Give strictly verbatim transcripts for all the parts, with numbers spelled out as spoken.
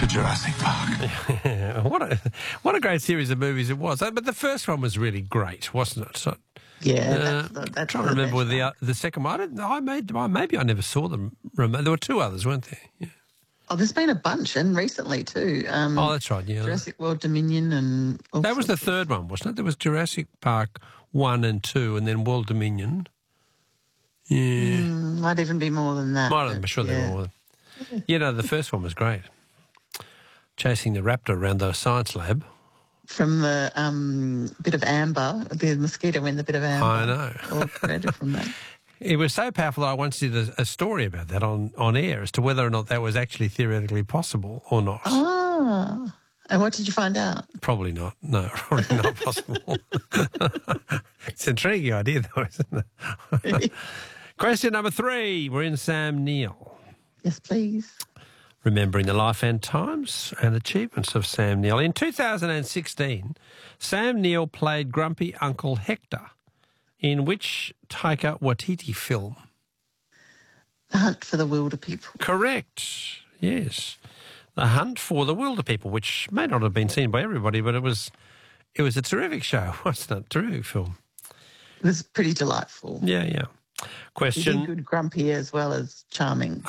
to Jurassic Park. what a what a great series of movies it was. But the first one was really great, wasn't it? So, Yeah, uh, that's the, that's I'm trying to the remember best the one. uh, the second one. I, didn't, I made maybe I never saw them. There were two others, weren't there? Yeah. Oh, there's been a bunch, and recently too. Um, Oh, that's right. Yeah, Jurassic World Dominion and all that was the sorts of- third one, wasn't it? There was Jurassic Park one and two, and then World Dominion. Yeah, Mm, might even be more than that. might have. I'm but sure yeah. there were more. You know, the first one was great. Chasing the raptor around the science lab. From the um, bit of amber, the mosquito in the bit of amber. I know. All created from that. It was so powerful that I once did a, a story about that on, on air as to whether or not that was actually theoretically possible or not. Ah, and what did you find out? Probably not. No, probably not possible. It's an intriguing idea, though, isn't it? Question number three. We're in Sam Neill. Yes, please. Remembering the life and times and achievements of Sam Neill. In two thousand sixteen, Sam Neill played Grumpy Uncle Hector in which Taika Waititi film? The Hunt for the Wilder People. Correct, yes. The Hunt for the Wilder People, which may not have been seen by everybody, but it was it was a terrific show, wasn't it? Terrific film. It was pretty delightful. Yeah, yeah. He Question. did good grumpy as well as charming.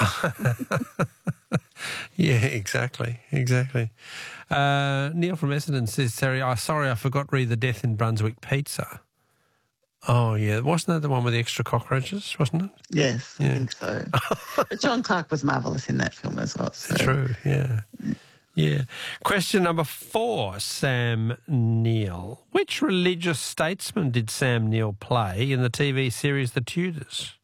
Yeah, exactly, exactly. Uh, Neil from Essendon says, Terry, oh, sorry, I forgot to read The Death in Brunswick Pizza. Oh, yeah. Wasn't that the one with the extra cockroaches, wasn't it? Yes, Yeah. I think so. But John Clark was marvellous in that film as well. So. True, yeah. Yeah. Question number four, Sam Neill. Which religious statesman did Sam Neill play in the T V series The Tudors?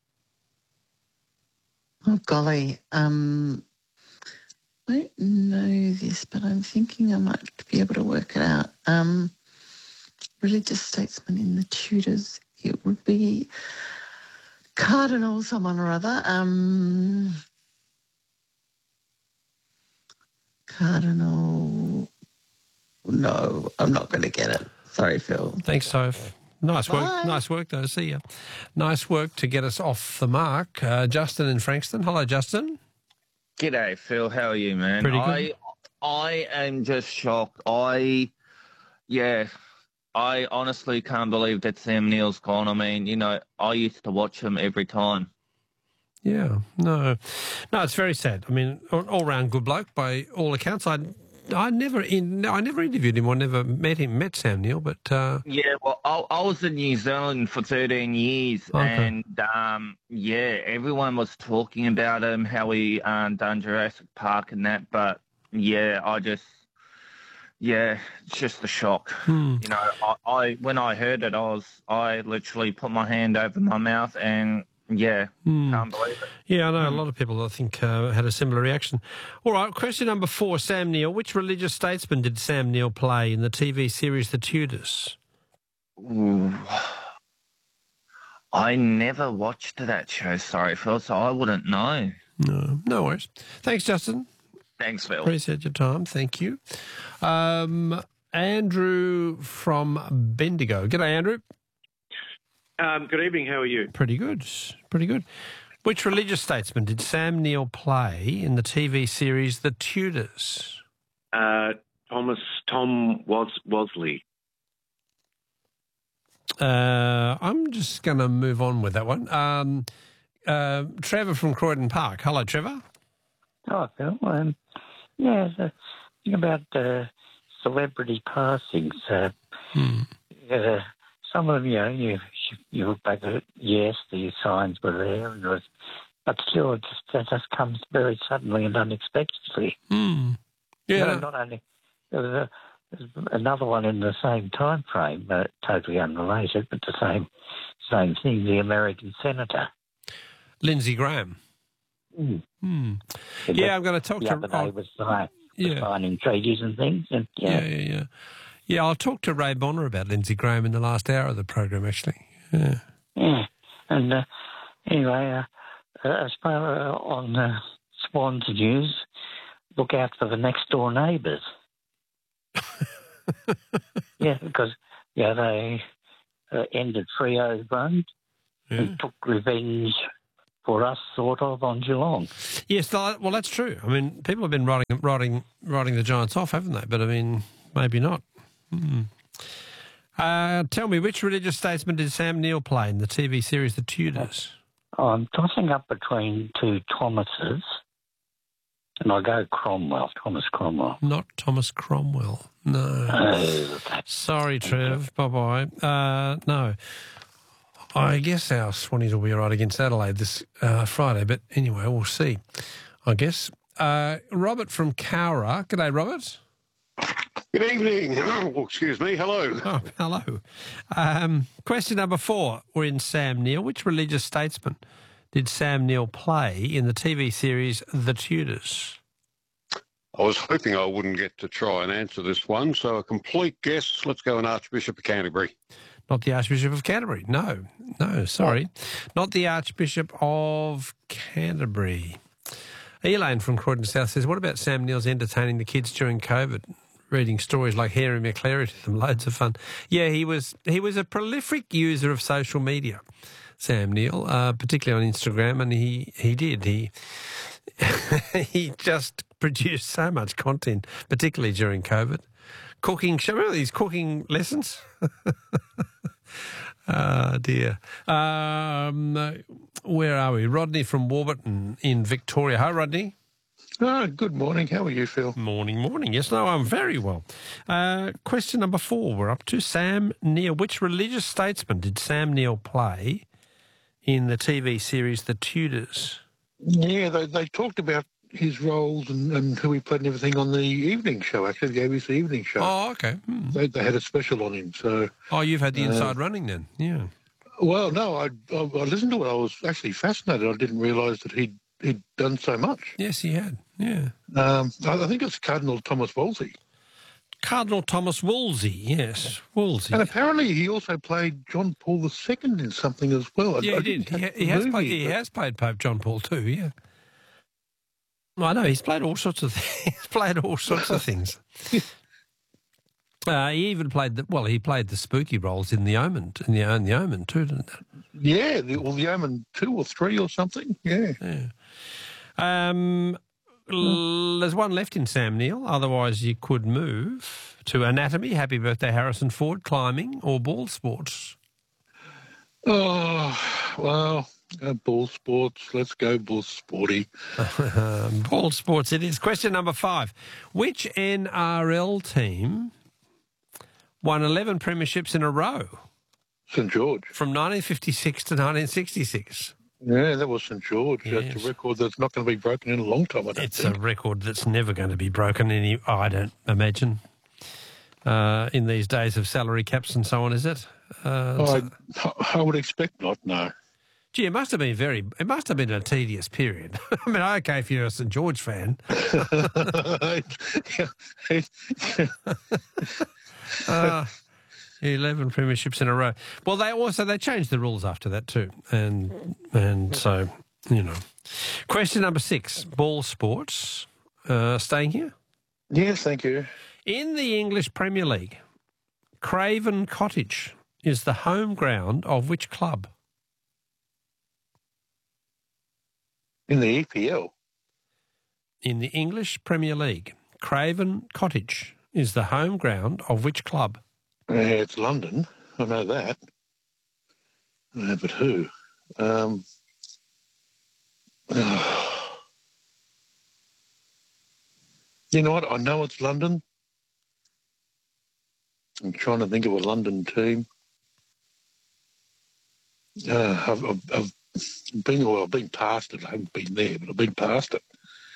Oh, golly. Um, I don't know this, but I'm thinking I might be able to work it out. Um, religious statesman in the Tudors, it would be Cardinal someone or other. Um, Cardinal... No, I'm not going to get it. Sorry, Phil. Thanks, Soph. Nice work. Bye. Nice work, though. See ya. Nice work to get us off the mark. Uh, Justin in Frankston. Hello, Justin. G'day, Phil. How are you, man? Pretty good. I I am just shocked. I, yeah, I honestly can't believe that Sam Neill's gone. I mean, you know, I used to watch him every time. Yeah, no, no, it's very sad. I mean, all, all round good bloke by all accounts. I, I never, in, I never interviewed him or never met him, met Sam Neill, but uh, Yeah, well, I, I was in New Zealand for thirteen years, Okay. and um, yeah, everyone was talking about him, how he um, done Jurassic Park and that. But yeah, I just, yeah, it's just a shock. hmm. You know, I, I when I heard it, I was, I literally put my hand over my mouth, and yeah, Hmm. can't believe it. Yeah, I know a lot of people, I think, uh, had a similar reaction. All right, question number four, Sam Neill. Which religious statesman did Sam Neill play in the T V series The Tudors? Ooh. I never watched that show, sorry, Phil, so I wouldn't know. No, no worries. Thanks, Justin. Thanks, Phil. Appreciate your time. Thank you. Um, Andrew from Bendigo. G'day, Andrew. Um, good evening. How are you? Pretty good. Pretty good. Which religious statesman did Sam Neill play in the T V series The Tudors? Uh, Thomas Tom Was Wosley. Uh, I'm just going to move on with that one. Um, uh, Trevor from Croydon Park. Hello, Trevor. Oh, Phil. Um, yeah, the thing about uh, celebrity passings. Uh, Hmm. uh, some of them, you know, you, you look back at it, yes, the signs were there, and it was, but still, it just, that just comes very suddenly and unexpectedly. Hmm. Yeah. No, not only, there was, a, there was another one in the same time frame, uh, totally unrelated, but the same same thing, the American senator. Lindsey Graham. Mm. Hmm. And Yeah, that- I'm going to talk the to... other day was sign, yeah. signing treaties and things. And, Yeah, yeah. yeah, yeah. Yeah, I'll talk to Ray Bonner about Lindsey Graham in the last hour of the program, actually. Yeah. Yeah, and uh, anyway, uh, uh, as far uh, on uh, Swans News, look out for the next door neighbours. Yeah, because yeah, they uh, ended Freo's run Yeah. and took revenge for us, sort of, on Geelong. Yes, th- well, that's true. I mean, people have been writing, writing, writing the Giants off, haven't they? But, I mean, maybe not. Hmm. Uh, tell me, which religious statesman did Sam Neill play in the T V series The Tudors? I'm tossing up between two Thomases, and I go Cromwell, Thomas Cromwell. Not Thomas Cromwell. No. Oh, that's Sorry, Trev. Bye-bye. Uh, no. I guess our Swannies will be all right against Adelaide this uh, Friday, but anyway, we'll see, I guess. Uh, Robert from Cowra. G'day, Robert. Good evening. Oh, excuse me. Hello. Oh, hello. Um, question number four. We're in Sam Neill. Which religious statesman did Sam Neill play in the T V series The Tudors? I was hoping I wouldn't get to try and answer this one, so a complete guess. Let's go an Archbishop of Canterbury. Not the Archbishop of Canterbury. No, no, sorry. Not the Archbishop of Canterbury. Elaine from Croydon South says, what about Sam Neill's entertaining the kids during COVID? Reading stories like Harry McClary to them, loads of fun. Yeah, he was he was a prolific user of social media, Sam Neill, uh, particularly on Instagram, and he, he did. He he just produced so much content, particularly during COVID. Cooking, show me these cooking lessons. Oh, dear. Um, where are we? Rodney from Warburton in Victoria. Hi, Rodney. Oh, good morning. How are you, Phil? Morning, morning. Yes, no, I'm very well. Uh, question number four, we're up to Sam Neill. Which religious statesman did Sam Neill play in the T V series The Tudors? Yeah, they, they talked about his roles and, and who he played and everything on the evening show, actually, the A B C evening show. Oh, okay. Hmm. They, they had a special on him, so... Oh, you've had the inside uh, running then, yeah. Well, no, I, I, I listened to it. I was actually fascinated. I didn't realise that he'd, he'd done so much. Yes, he had, yeah. Um, I, I think it's Cardinal Thomas Wolsey. Cardinal Thomas Wolsey, yes, Wolsey. And apparently he also played John Paul the Second in something as well. I, Yeah, I he did. didn't He, catch he the has movie, played. He but- has played Pope John Paul too. Yeah. I know he's played all sorts of. He's played all sorts of things. Uh, he even played the well. He played the spooky roles in the Omen, in the, in the Omen too, didn't he? Yeah, the, or the Omen two or three or something. Yeah. Yeah. Um, l- there's one left in Sam Neill. Otherwise, you could move to anatomy. Happy birthday, Harrison Ford. Climbing or ball sports. Oh, well, uh, ball sports. Let's go ball sporty. Um, ball sports it is. Question number five. Which N R L team won eleven premierships in a row St George. from nineteen fifty-six to nineteen sixty-six? Yeah, that was St George. That's Yes. a record that's not going to be broken in a long time, I don't It's a think. record that's never going to be broken, any, I don't imagine, uh, in these days of salary caps and so on, is it? Uh, Oh, I, I would expect not, no. Gee, it must have been very, it must have been a tedious period. I mean, okay, if you're a St George fan. Uh, eleven premierships in a row. Well, they also they changed the rules after that too, and and so you know. Question number six: ball sports. Uh, staying here Yes, thank you. in the English Premier League, Craven Cottage is the home ground of which club? In the E P L. In the English Premier League, Craven Cottage is the home ground of which club? Yeah, it's London. I know that. Uh, but who? Um, you know what? I know it's London. I'm trying to think of a London team. Uh, I've, I've, I've been, well, I've been past it. I haven't been there, but I've been past it.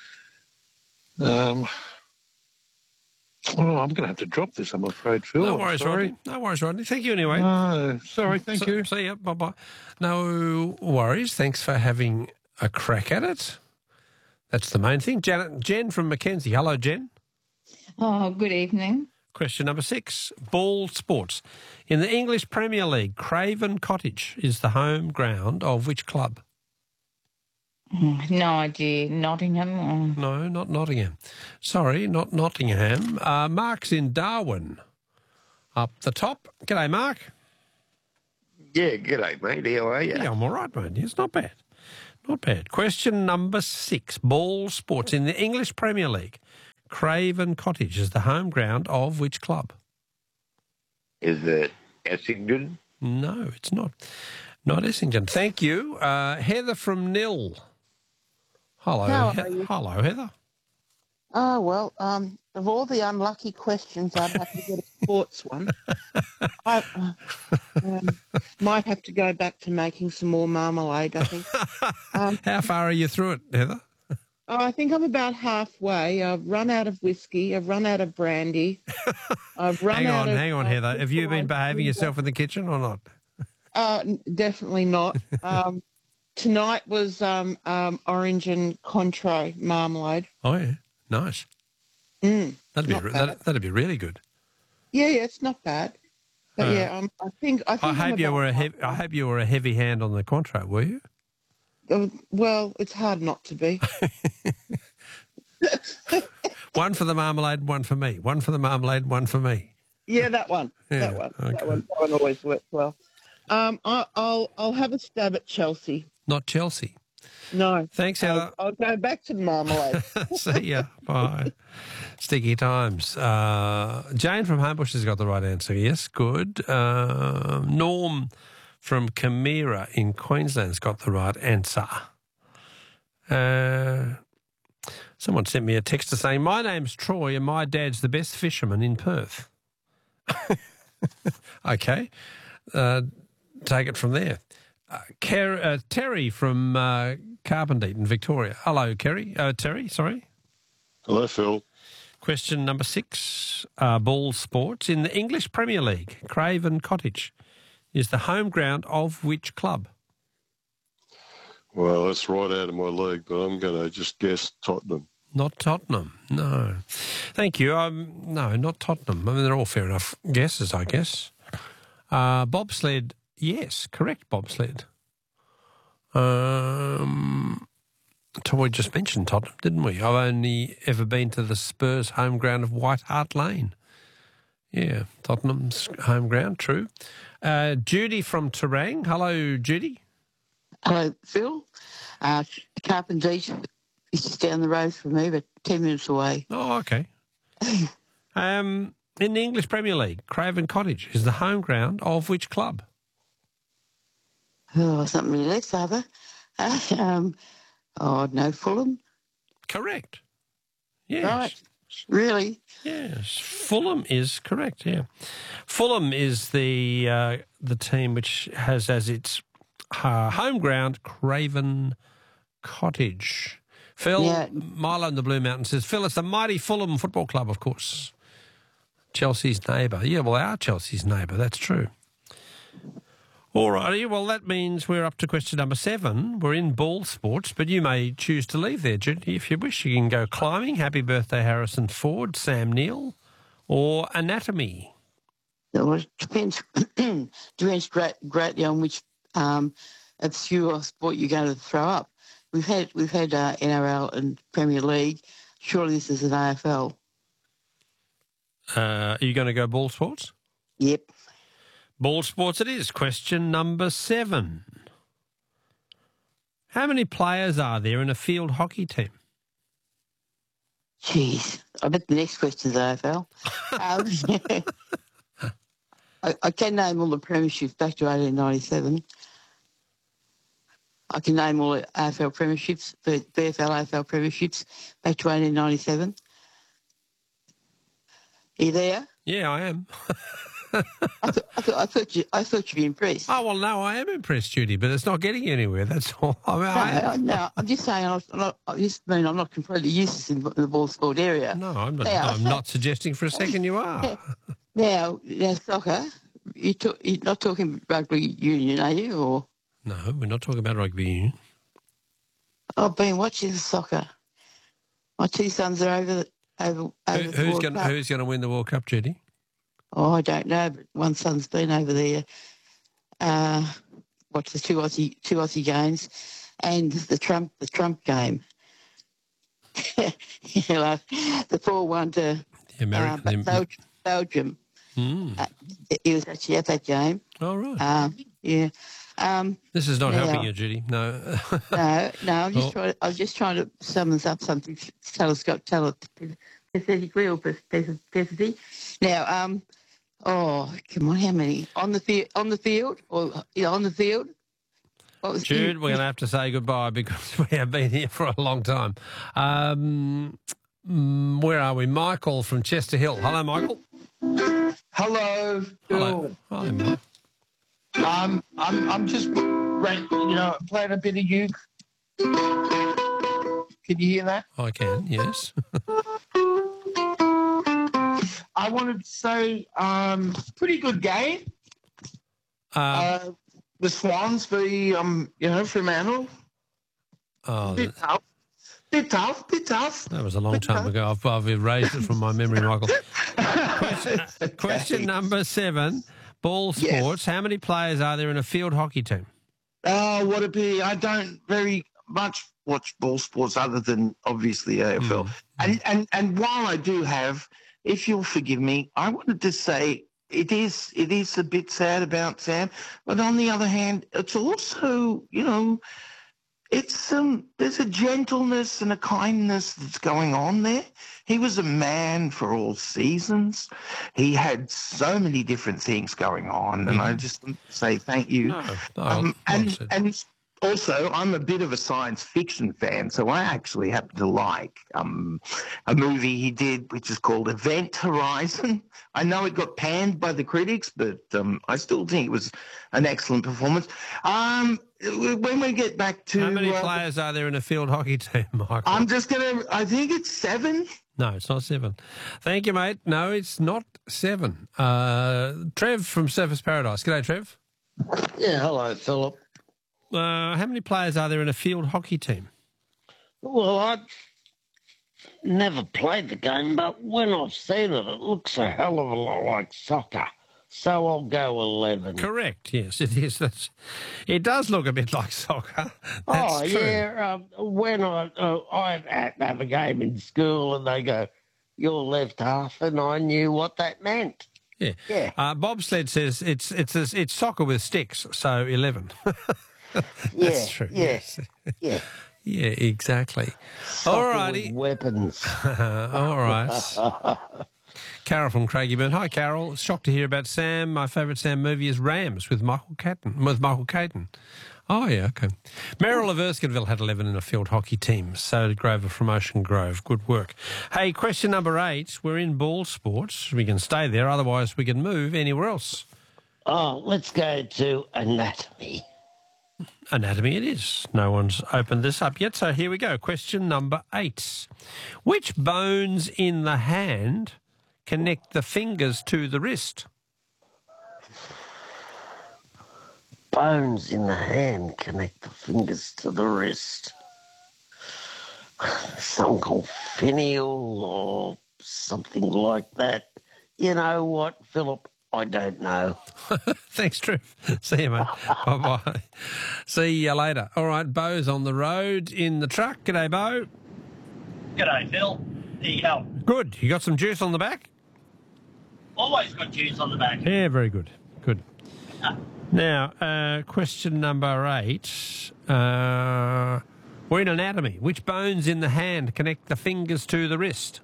Um, oh, I'm going to have to drop this, I'm afraid, Phil. No I'm worries, sorry. Rodney. No worries, Rodney. Thank you anyway. No, sorry, thank So- you. See ya. Bye bye. No worries. Thanks for having a crack at it. That's the main thing. Janet, Jen from Mackenzie. Hello, Jen. Oh, good evening. Question number six. Ball sports. In the English Premier League, Craven Cottage is the home ground of which club? Mm, No idea. Nottingham. Or... No, not Nottingham. Sorry, not Nottingham. Uh, Mark's in Darwin. Up the top. G'day, Mark. Yeah, g'day, mate. How are you? Yeah, I'm all right, mate. It's not bad. Not bad. Question number six. Ball sports. In the English Premier League, Craven Cottage is the home ground of which club? Is it Essendon? No, it's not. Not Essendon. Thank you. Uh, Heather from Nil. Hello. How He- are you? Hello, Heather. Oh, well, um, of all the unlucky questions, I'd have to get a sports one. I uh, um, might have to go back to making some more marmalade, I think. Um, How far are you through it, Heather? oh, I think I'm about halfway. I've run out of whiskey. I've run out of brandy. I've run Hang out on, of... hang on, uh, Heather. Have you been behaving yourself in the kitchen or not? Uh, n- definitely not. Um, tonight was um, um, orange and Cointreau marmalade. Oh, yeah. Nice. Mm, That'd be not re- bad. that, that'd be really good. Yeah, yeah, it's not bad. But Uh, yeah, um, I think I think I I'm hope you about were a heavy, halfway. I hope you were a heavy hand on the contract, were you? Uh, well, it's hard not to be. One for the marmalade, one for me. One for the marmalade, one for me. Yeah, that one. Yeah, that one. okay. That one. That one always works well. Um, I, I'll I'll have a stab at Chelsea. Not Chelsea. No. Thanks, Heather. I'll, I'll go back to marmalade. See ya. Bye. Sticky times. Uh, Jane from Homebush has got the right answer. Yes, good. Uh, Norm from Camira in Queensland's got the right answer. Uh, someone sent me a text to saying, my name's Troy and my dad's the best fisherman in Perth. Okay. Uh, take it from there. Uh, Ker- uh, Terry from uh, Carpendite in Victoria. Hello, Kerry. Uh, Terry, sorry. Hello, Phil. Question number six, uh, ball sports. In the English Premier League, Craven Cottage is the home ground of which club? Well, that's right out of my league, but I'm going to just guess Tottenham. Not Tottenham, no. Thank you. Um, no, not Tottenham. I mean, they're all fair enough guesses, I guess. Uh, bobsled, yes, correct, bobsled. Um, so we just mentioned Tottenham, didn't we? I've only ever been to the Spurs home ground of White Hart Lane. Yeah, Tottenham's home ground, true. Uh, Judy from Terang. Hello, Judy. Hello, Phil. Uh, Carpendite is just down the road from me, but ten minutes away. Oh, okay. um, in the English Premier League, Craven Cottage is the home ground of which club? Oh, something really less, other. Uh, um, oh, no, Fulham. Correct. Yes. Right. Really? Yes. Fulham is correct, yeah. Fulham is the uh, the team which has as its uh, home ground Craven Cottage. Phil, Yeah. Milo in the Blue Mountain says, Phil, it's the mighty Fulham Football Club, of course. Chelsea's neighbour. Yeah, well, they are Chelsea's neighbour, that's true. All righty, well, that means we're up to question number seven. We're in ball sports, but you may choose to leave there, Judy, if you wish. You can go climbing, happy birthday Harrison Ford, Sam Neill, or anatomy. Well, it depends, depends great, greatly on which um, obscure sport you're going to throw up. We've had we've had uh, N R L and Premier League. Surely this is an A F L. Uh, are you going to go ball sports? Yep. Ball sports it is. Question number seven. How many players are there in a field hockey team? Jeez, I bet the next question's A F L. um, I, I can name all the premierships back to eighteen ninety-seven. I can name all the A F L premierships, the B F L A F L premierships back to eighteen ninety-seven. Are you there? Yeah, I am. I, th- I, th- I thought you. I thought you'd be impressed. Oh, well, no, I am impressed, Judy, but it's not getting you anywhere, that's all. I mean, I No, no, I'm just saying. I'm not, I just mean I'm not completely useless in the ball sport area. No, I'm not, Now- I'm not suggesting for a second you are. Now, now soccer. You talk, you're not talking rugby union, are you? Or No, we're not talking about rugby union. I've been watching soccer. My two sons are over the over, over Who, the who's World going Cup. Who's going to win the World Cup, Judy? Oh, I don't know, but one son's been over there. Uh, watched the two Aussie two Aussie games, and the Trump the Trump game. You know, the four one to The American. uh, the- Bel- Belgium. Mm. Uh, he was actually at that game. Oh, right. Um, yeah. Um, This is not now- helping you, Judy. No. no, no, I'm just Oh. trying. I was just trying to summons up something telescope, telepathetically or pathetically. Now, um, oh, come on, how many on the field? On the field, or yeah, on the field? What was Jude, we're going to have to say goodbye because we have been here for a long time. Um, mm, where are we? Michael from Chester Hill. Hello, Michael. Hello. Hello. Hello, Mike. Um, I'm I'm just right, you know playing a bit of uke. Can you hear that? I can, yes. I wanted to say, um, pretty good game. Um, uh, the Swans v um, you know, Fremantle. oh, Bit tough. Bit tough. Bit tough. that was a long time ago. I've, I've erased it from my memory, Michael. Question, question number seven, ball Yes. sports. How many players are there in a field hockey team? Oh, what a pity. I don't very much watch ball sports other than obviously A F L. And, and and while I do have, if you'll forgive me, I wanted to say it is it is a bit sad about Sam, but on the other hand, it's also, you know, it's um there's a gentleness and a kindness that's going on there. He was a man for all seasons. He had so many different things going on, and I just want to say thank you. No, no, um, well and said. and also, I'm a bit of a science fiction fan, so I actually happen to like um, a movie he did, which is called Event Horizon. I know it got panned by the critics, but um, I still think it was an excellent performance. Um, when we get back to... How many uh, players are there in a field hockey team, Michael? I'm just going to... I think it's seven. No, it's not seven. Thank you, mate. No, it's not seven. Uh, Trev from Surfers Paradise. G'day, Trev. Yeah, hello, Philip. Uh, how many players are there in a field hockey team? Well, I've never played the game, but when I've seen it, it looks a hell of a lot like soccer. So I'll go eleven. Correct, yes, it is. That's, it does look a bit like soccer. That's oh, true. yeah. Um, when I, uh, I had to have a game in school and they go, you're left half, and I knew what that meant. Yeah. Yeah. Uh, Bobsled says it's, it's, it's soccer with sticks, so eleven. That's Yeah, true. yeah, Yes. yeah. Yeah, exactly. Soccer All with righty. weapons. All right. Carol from Craigieburn. Hi, Carol. Shocked to hear about Sam. My favourite Sam movie is Rams with Michael Caton. With Michael Caton. Oh, yeah, okay. Merrill of Erskineville had eleven in a field hockey team. So did Grover from Ocean Grove. Good work. Hey, question number eight. We're in ball sports. We can stay there. Otherwise, we can move anywhere else. Oh, let's go to anatomy. Anatomy it is. No one's opened this up yet, so here we go. Question number eight. Which bones in the hand connect the fingers to the wrist? Bones in the hand connect the fingers to the wrist. Some called finial or something like that. You know what, Philip? I don't know. Thanks, Trev. See you, mate. Bye-bye. See you later. All right, Bo's on the road in the truck. G'day, Bo. G'day, Phil. There you go. Good. You got some juice on the back? Always got juice on the back. Yeah, very good. Good. Now, uh, question number eight. Uh, we're in anatomy. Which bones in the hand connect the fingers to the wrist?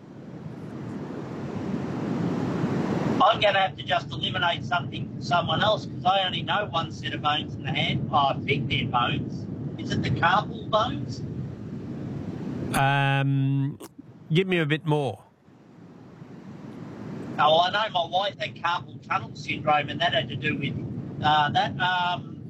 I'm going to have to just eliminate something from someone else because I only know one set of bones in the hand. Oh, I think they're bones. Is it the carpal bones? Um, give me a bit more. Oh, I know my wife had carpal tunnel syndrome, and that had to do with uh, that. Um,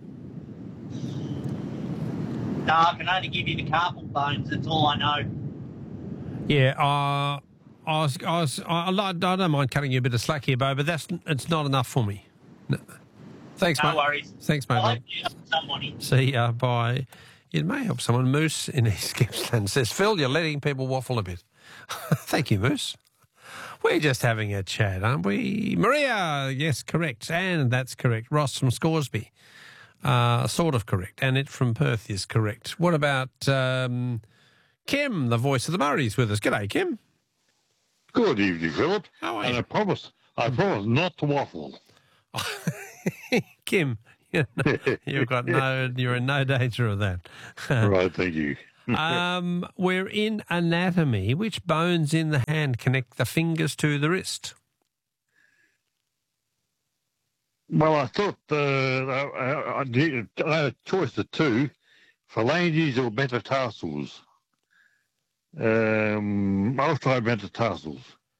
no, I can only give you the carpal bones. That's all I know. Yeah, uh, I was, I was, I, I don't mind cutting you a bit of slack here, Bo, but that's it's not enough for me. No. Thanks, No mate. worries. Thanks, mate. I mate. hope you help somebody. See ya. Bye. It may help someone. Moose in East Gippsland says, Phil, you're letting people waffle a bit. Thank you, Moose. We're just having a chat, aren't we? Maria, yes, correct. And that's correct. Ross from Scoresby, uh, sort of correct. And it from Perth is correct. What about um, Kim, the voice of the Murrays, with us? G'day, Kim. Good evening, Philip. How are and you? I promise, I promise not to waffle. Kim, You've got no, you're in no danger of that. Right, thank you. um, we're in anatomy. Which bones in the hand connect the fingers to the wrist? Well, I thought uh, I, I, did, I had a choice of two, phalanges or metatarsals. Um, I'll try metatarsals.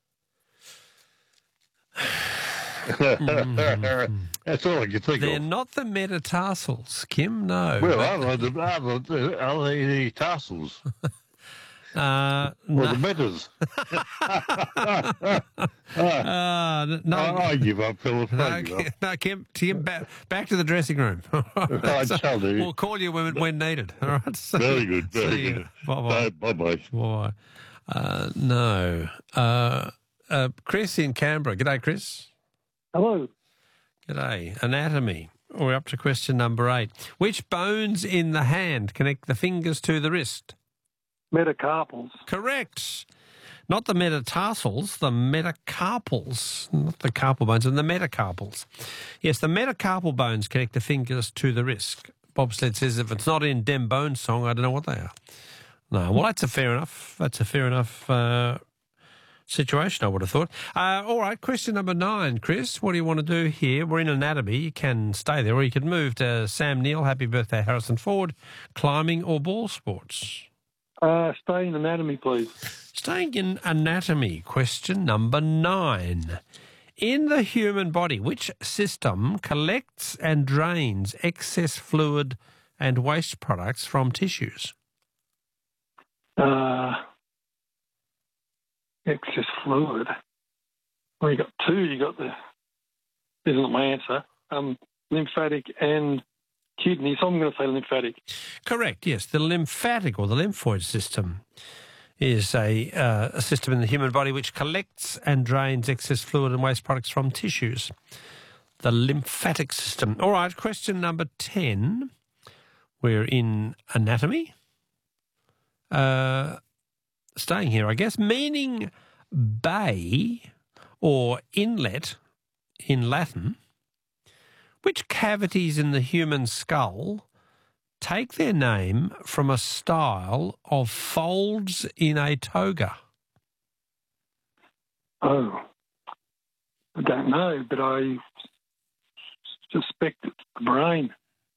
Mm-hmm. That's all I can think They're of. not the metatarsals, Kim. No. Well, But- I don't know, the- are the, are the, the tarsals. Uh, Or no. the metas. Uh, no, I, I give up, Philip. I no, give up. Kim, no, Kim, Kim back, back to the dressing room. I shall do. We'll call you when, when needed. All right. See Very you. good, very See you. good. Bye-bye. Bye-bye. Bye. Uh, no. Uh, uh, Chris in Canberra. G'day, Chris. Hello. G'day. Anatomy. We're up to question number eight. Which bones in the hand connect the fingers to the wrist? Metacarpals. Correct. Not the metatarsals, the metacarpals, not the carpal bones, and the metacarpals. Yes, the metacarpal bones connect the fingers to the wrist. Bobsled says if it's not in Dem Bone's song, I don't know what they are. No, well, that's a fair enough. That's a fair enough uh, situation, I would have thought. Uh, all right, question number nine, Chris. What do you want to do here? We're in anatomy. You can stay there, or you can move to Sam Neill. Happy birthday, Harrison Ford. Climbing or ball sports? Uh, stay in anatomy, please. Staying in anatomy, question number nine. In the human body, which system collects and drains excess fluid and waste products from tissues? Uh, excess fluid. Well, you got two. You got the. This isn't my answer. Um, lymphatic and kidney. So I'm going to say lymphatic. Correct, yes. The lymphatic or the lymphoid system is a, uh, a system in the human body which collects and drains excess fluid and waste products from tissues. The lymphatic system. All right, question number ten. We're in anatomy. Uh, staying here, I guess. Meaning bay or inlet in Latin. Which cavities in the human skull take their name from a style of folds in a toga? Oh, I don't know, but I suspect it's the brain.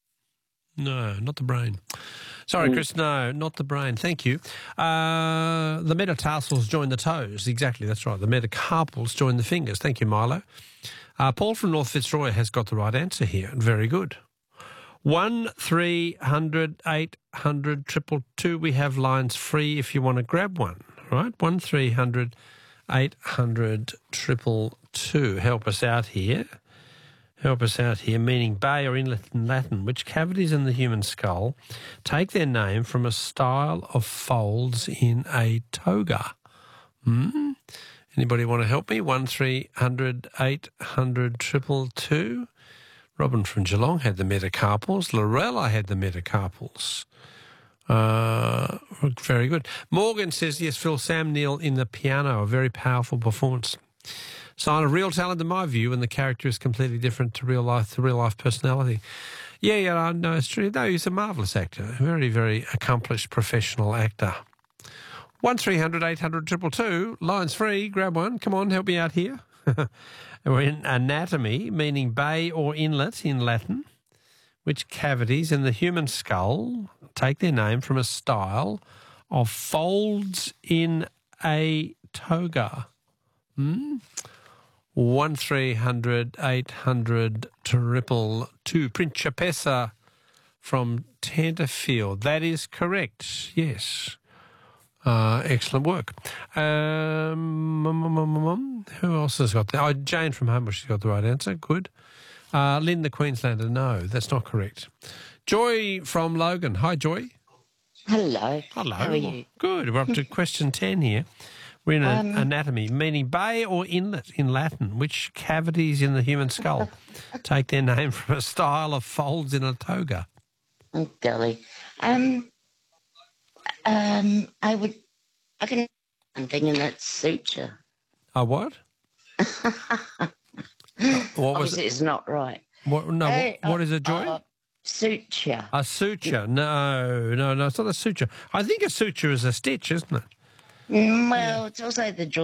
No, not the brain. Sorry, Chris, no, not the brain. Thank you. Uh, the metatarsals join the toes. Exactly, that's right. The metacarpals join the fingers. Thank you, Milo. Uh, Paul from North Fitzroy has got the right answer here. Very good. One three hundred eight hundred triple two. We have lines free if you want to grab one. All right, one three hundred eight hundred triple two. Help us out here. Help us out here. Meaning bay or inlet in Latin. Which cavities in the human skull take their name from a style of folds in a toga? Hmm. Anybody want to help me? One three hundred eight hundred triple two. Robin from Geelong had the metacarpals. Lorella had the metacarpals. Uh, very good. Morgan says, yes, Phil, Sam Neill in the piano, a very powerful performance. Sign of real talent in my view, and the character is completely different to real life, to real life personality. Yeah, yeah, no, it's true. No, he's a marvellous actor, a very, very accomplished professional actor. One three hundred eight hundred triple two, lines free, grab one. Come on, help me out here. We're in anatomy, meaning bay or inlet in Latin, which cavities in the human skull take their name from a style of folds in a toga. Hmm? One three hundred eight hundred triple two. Principessa from Tenterfield. That is correct, yes. Uh, excellent work. Um, um, um, um, um, who else has got that? Oh, Jane from Homebush has got the right answer. Good. Uh, Lynn the Queenslander, no, that's not correct. Joy from Logan. Hi, Joy. Hello. Hello. How are you? Good. We're up to question ten here. We're in Um, anatomy, meaning bay or inlet in Latin. Which cavities in the human skull take their name from a style of folds in a toga? Oh, golly. Um, um, I would, I can something, and that's suture. A what? What was Obviously, it? it's not right. What? No. Uh, what, what is it, Joy? uh, Suture. A suture? No, no, no. It's not a suture. I think a suture is a stitch, isn't it? Mm, Well, it's also the